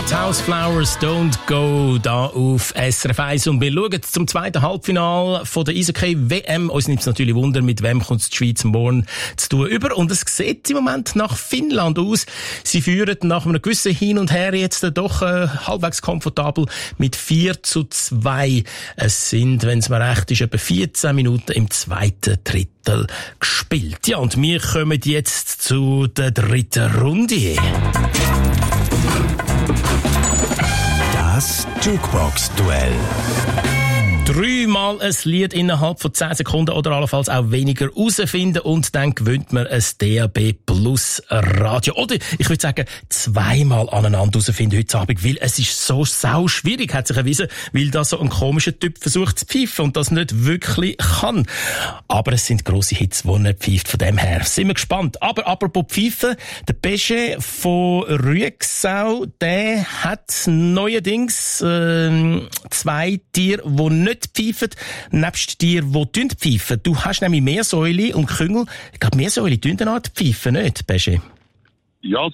Wild House Flowers, Don't Go, da auf SRF 1. Und wir schauen zum zweiten Halbfinale von der Eishockey-WM. Uns nimmt es natürlich Wunder, mit wem kommt die Schweiz morgen zu tun über. Und es sieht im Moment nach Finnland aus. Sie führen nach einem gewissen Hin und Her jetzt doch halbwegs komfortabel mit 4:2. Es sind, wenn es mir recht ist, etwa 14 Minuten im zweiten Drittel gespielt. Ja, und wir kommen jetzt zu der dritten Runde. Das Jukebox-Duell. Dreimal ein Lied innerhalb von 10 Sekunden oder allenfalls auch weniger herausfinden und dann gewinnt man ein DAB Plus Radio. Oder ich würde sagen, zweimal aneinander herausfinden heute Abend, weil es ist so sau schwierig, hat sich erwiesen, weil da so ein komischer Typ versucht zu pfeifen und das nicht wirklich kann. Aber es sind grosse Hits, die er pfeift, von dem her. Sind wir gespannt. Aber apropos Pfeifen, der Pesche von Rüegsau, der hat neuerdings 2 Tiere, die nicht pfeifen, nebst dir, die pfeifen. Du hast nämlich Meersäule und Küngel. Ich glaube, Meersäule tun eine Art pfeifen, nicht, Pesche? Ja,